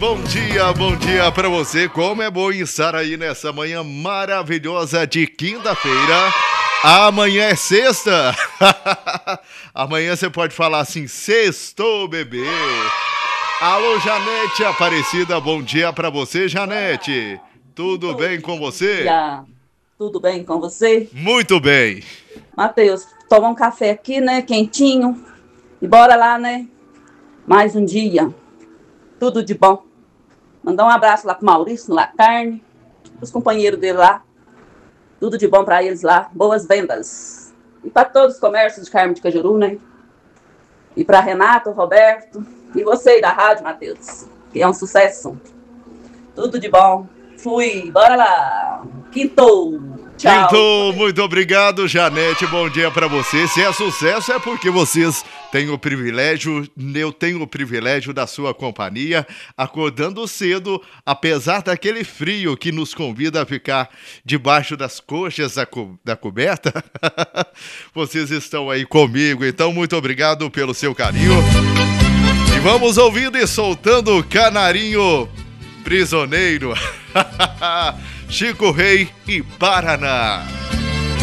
Bom dia pra você. Como é bom estar aí nessa manhã maravilhosa de quinta-feira. Amanhã é sexta. Amanhã você pode falar assim, sextou, bebê. Alô, Janete Aparecida, bom dia pra você, Janete. Tudo bem com você? Tudo bem com você? Muito bem. Matheus, toma um café aqui, né? Quentinho. E bora lá, né? Mais um dia. Tudo de bom. Mandar um abraço lá pro Maurício, no La Carne. Os companheiros dele lá. Tudo de bom pra eles lá. Boas vendas. E para todos os comércios de Carmo de Cajuru, né? E pra Renato, Roberto. E você aí da rádio, Matheus. Que é um sucesso. Tudo de bom. Fui. Bora lá. Quintou. Tchau. Quinto, muito obrigado, Janete, bom dia pra você. Se é sucesso é porque vocês têm o privilégio, eu tenho o privilégio da sua companhia, acordando cedo, apesar daquele frio que nos convida a ficar debaixo das coxas da coberta. Vocês estão aí comigo, então muito obrigado pelo seu carinho. E vamos ouvindo e soltando o canarinho prisioneiro. Chico Rei e Paraná.